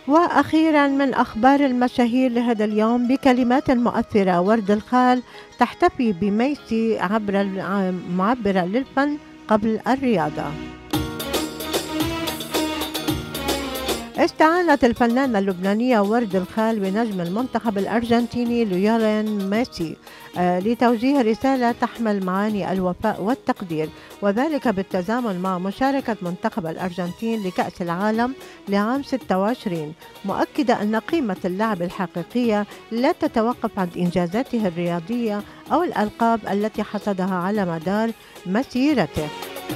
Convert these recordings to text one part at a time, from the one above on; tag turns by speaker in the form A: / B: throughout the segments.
A: وأخيرا من أخبار المشاهير لهذا اليوم بكلمات مؤثرة، ورد الخال تحتفي بميسي معبرة للفن قبل الرياضة. استعانت الفنانة اللبنانية ورد الخال بنجم المنتخب الأرجنتيني ليونيل ميسي لتوجيه رسالة تحمل معاني الوفاء والتقدير، وذلك بالتزامن مع مشاركة منتخب الأرجنتين لكأس العالم لعام 26، مؤكدة أن قيمة اللاعب الحقيقية لا تتوقف عند إنجازاته الرياضية أو الألقاب التي حصدها على مدار مسيرته.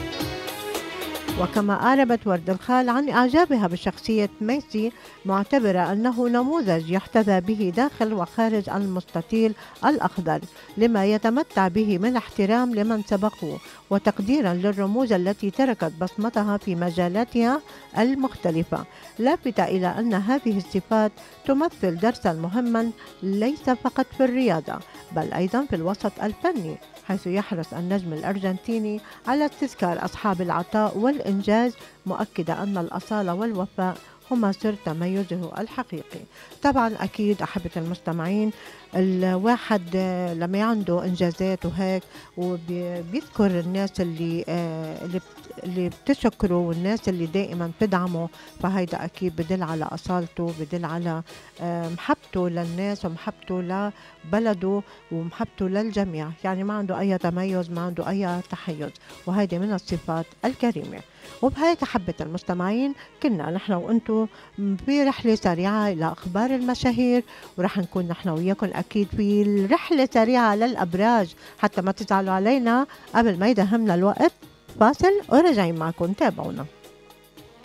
A: وكما أعربت ورد الخال عن إعجابها بشخصية ميسي، معتبرة أنه نموذج يحتذى به داخل وخارج المستطيل الأخضر لما يتمتع به من احترام لمن سبقوه وتقديرا للرموز التي تركت بصمتها في مجالاتها المختلفة، لافتة إلى أن هذه الصفات تمثل درسا مهما ليس فقط في الرياضة بل أيضا في الوسط الفني، حيث يحرص النجم الأرجنتيني على استذكار أصحاب العطاء والإنجاز، مؤكدة أن الأصالة والوفاء هما سر تميزه الحقيقي. طبعا أكيد أحبة المستمعين، الواحد لما عنده إنجازات وهيك وبيذكر الناس اللي بتشكره والناس اللي دائما بتدعمه، فهيدا أكيد بدل على أصالته، بدل على محبته للناس ومحبته لبلده ومحبته للجميع، يعني ما عنده أي تميز، ما عنده أي تحيز، وهيدي من الصفات الكريمة. وبهيك حبة المستمعين كنا نحن وأنتو في رحلة سريعة إلى أخبار المشاهير، ورح نكون نحن وياكم أكيد في الرحلة سريعة للأبراج حتى ما تزعلوا علينا قبل ما يدهمنا الوقت. فاصل وراجعين معكم، تابعونا.